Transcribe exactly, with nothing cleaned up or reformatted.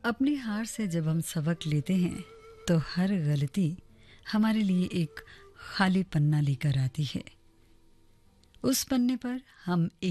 अपनी हार से जब हम सबक लेते हैं तो हर गलती हमारे लिए एक खाली पन्ना लेकर आती है। उस पन्ने पर हम